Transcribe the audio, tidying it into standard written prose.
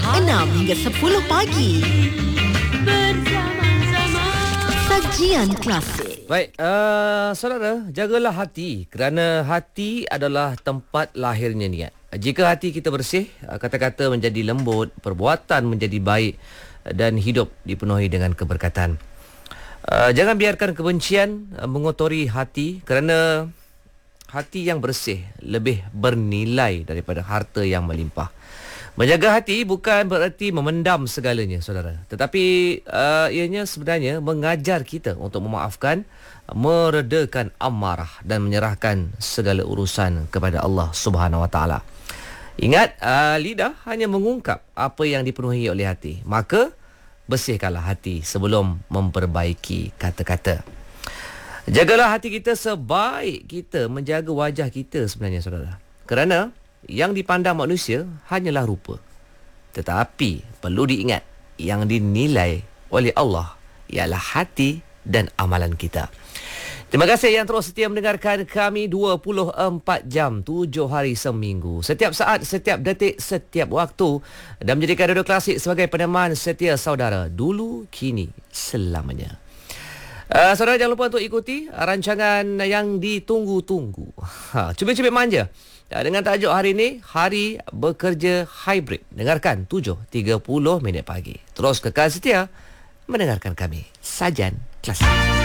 6 hingga 10 pagi. Sajian klasik. Baik, saudara, jagalah hati kerana hati adalah tempat lahirnya niat. Jika hati kita bersih, kata-kata menjadi lembut, perbuatan menjadi baik dan hidup dipenuhi dengan keberkatan. Jangan biarkan kebencian mengotori hati kerana hati yang bersih lebih bernilai daripada harta yang melimpah. Menjaga hati bukan bererti memendam segalanya, saudara. Tetapi ianya sebenarnya mengajar kita untuk memaafkan, meredakan amarah dan menyerahkan segala urusan kepada Allah Subhanahu Wa Taala. Ingat, lidah hanya mengungkap apa yang dipenuhi oleh hati. Maka, bersihkanlah hati sebelum memperbaiki kata-kata. Jagalah hati kita sebaik kita menjaga wajah kita sebenarnya, saudara. Kerana yang dipandang manusia hanyalah rupa. Tetapi perlu diingat, yang dinilai oleh Allah ialah hati dan amalan kita. Terima kasih yang terus setia mendengarkan kami 24 jam, 7 hari seminggu. Setiap saat, setiap detik, setiap waktu. Dan menjadikan Radio Klasik sebagai peneman setia saudara. Dulu, kini, selamanya. Saudara jangan lupa untuk ikuti rancangan yang ditunggu-tunggu. Cubit-cubit manja. Dengan tajuk hari ini, Hari Bekerja Hybrid. Dengarkan 7.30 minit pagi. Terus kekal setia mendengarkan kami. Sajian Klasik.